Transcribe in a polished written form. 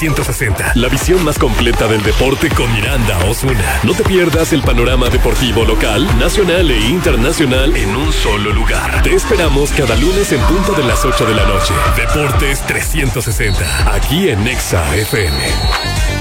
360, la visión más completa del deporte con Miranda Osuna. No te pierdas el panorama deportivo local, nacional e internacional en un solo lugar. Te esperamos cada lunes en punto de las 8 de la noche. Deportes 360, aquí en Nexa FM.